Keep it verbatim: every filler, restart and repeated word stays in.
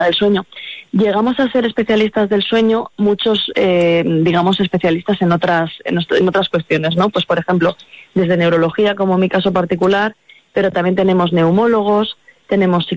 del sueño. Llegamos a ser especialistas del sueño, muchos, eh, digamos, especialistas en otras, en, en otras cuestiones, ¿no? Pues, por ejemplo, desde neurología, como en mi caso particular, pero también tenemos neumólogos, tenemos